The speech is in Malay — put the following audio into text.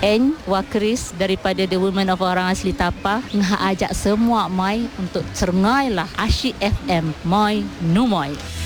N Wakris daripada The Women of Orang Asli Tapah ngah ajak semua mai untuk cerengai lah Asyik FM Moi Numoy.